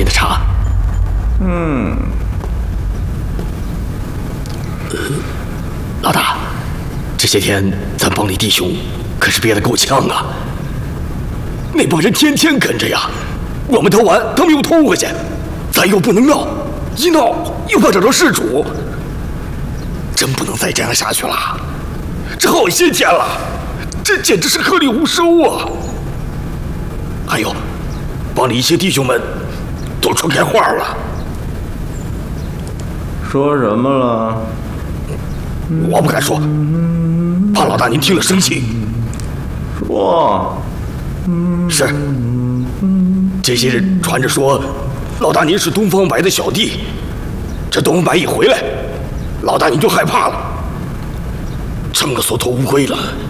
的茶。老大，这些天咱帮里弟兄可是憋得够呛啊！那帮人天天跟着呀，我们偷完，他们又偷回去，咱又不能闹，一闹又怕找着事主，真不能再这样下去了。这好些天了，这简直是颗粒无收啊！还有，帮里一些弟兄们都传开话了。 说什么了？ 我不敢说，怕老大您听了生气。 说。 是。这些人传着说，老大您是东方白的小弟。这东方白一回来，老大您就害怕了，成了缩头乌龟了。